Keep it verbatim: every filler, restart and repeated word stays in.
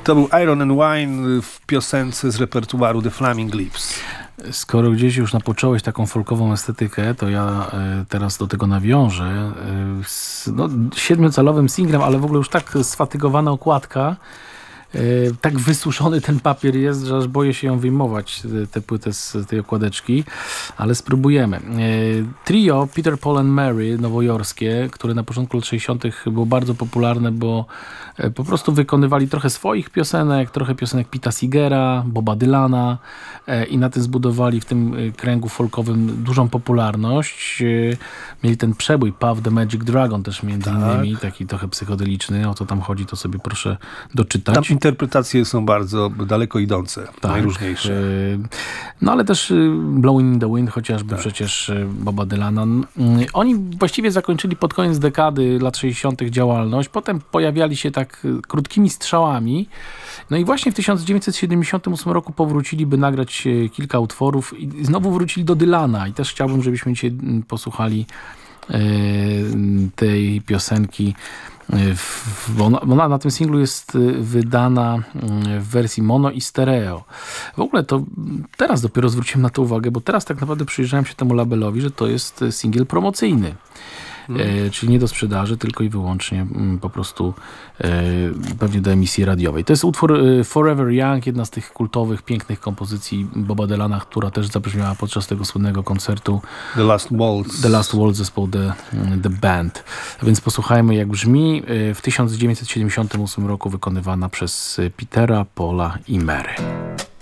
To był Iron and Wine w piosence z repertuaru The Flaming Lips. Skoro gdzieś już napocząłeś taką folkową estetykę, to ja y, teraz do tego nawiążę. Y, z, no, siedmiocalowym singlem, ale w ogóle już tak sfatygowana okładka, y, tak wysuszony ten papier jest, że aż boję się ją wyjmować, tę płytę z tej okładeczki, ale spróbujemy. Y, trio Peter, Paul and Mary, nowojorskie, które na początku lat sześćdziesiątych było bardzo popularne, bo y, po prostu wykonywali trochę swoich piosenek, trochę piosenek Pita Seegera, Boba Dylana, i na tym zbudowali w tym kręgu folkowym dużą popularność. Mieli ten przebój Puff the Magic Dragon też między tak. innymi, taki trochę psychodeliczny. O co tam chodzi, to sobie proszę doczytać. Tam interpretacje są bardzo daleko idące, tak. najróżniejsze. No ale też Blowing in the Wind, chociażby tak. przecież Boba Dylana. Oni właściwie zakończyli pod koniec dekady lat sześćdziesiątych działalność. Potem pojawiali się tak krótkimi strzałami. No i właśnie w tysiąc dziewięćset siedemdziesiątym ósmym roku powrócili, by nagrać kilka utworów i znowu wrócili do Dylana i też chciałbym, żebyśmy dzisiaj posłuchali tej piosenki, bo ona, ona na tym singlu jest wydana w wersji mono i stereo. W ogóle to teraz dopiero zwróciłem na to uwagę, bo teraz tak naprawdę przyjrzałem się temu labelowi, że to jest singiel promocyjny. E, czyli nie do sprzedaży, tylko i wyłącznie m, po prostu e, pewnie do emisji radiowej. To jest utwór e, Forever Young, jedna z tych kultowych, pięknych kompozycji Boba Dylana, która też zabrzmiała podczas tego słynnego koncertu The Last Waltz. The Last Waltz zespołu The, The Band. A więc posłuchajmy, jak brzmi e, w tysiąc dziewięćset siedemdziesiątym ósmym roku wykonywana przez Petera, Paula i Mary.